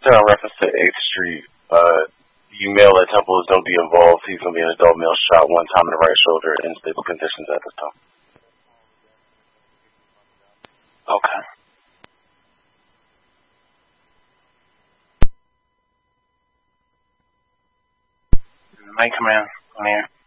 Sir, in reference to 8th Street, you male at Temple is going to be involved. He's going to be an adult male shot one time in the right shoulder in stable conditions at this time. Okay. Main command, I'm here.